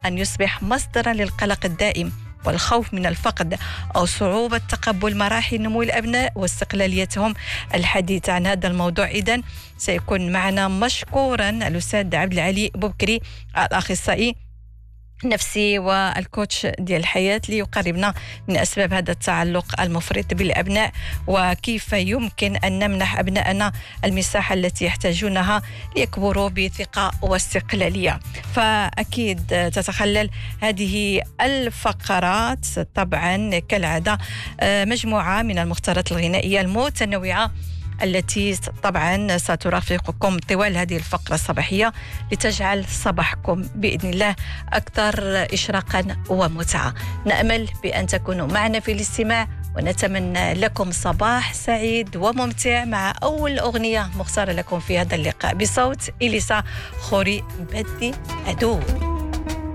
أن يصبح مصدرا للقلق الدائم والخوف من الفقد أو صعوبة تقبل مراحل نمو الأبناء واستقلاليتهم. الحديث عن هذا الموضوع إذن سيكون معنا مشكورا الأستاذ عبد العلي بوبكري، الأخصائي النفسي والكوتش ديال الحياة، ليقربنا من أسباب هذا التعلق المفرط بالأبناء وكيف يمكن أن نمنح أبنائنا المساحة التي يحتاجونها ليكبروا بثقة واستقلالية. فأكيد تتخلل هذه الفقرات طبعا كالعادة مجموعة من المختارات الغنائية المتنوعة التي طبعا سترافقكم طوال هذه الفقرة الصباحية لتجعل صباحكم بإذن الله أكثر إشراقا ومتعة. نأمل بأن تكونوا معنا في الاستماع ونتمنى لكم صباح سعيد وممتع مع أول أغنية مختارة لكم في هذا اللقاء بصوت إليسا خوري بدي أدو.